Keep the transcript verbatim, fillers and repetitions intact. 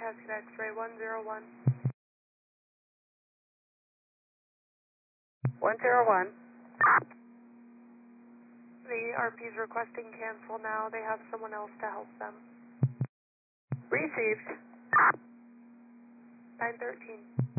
Cascade X-ray one zero one. one zero one. The R P is requesting cancel now. They have someone else to help them. Received. nine thirteen.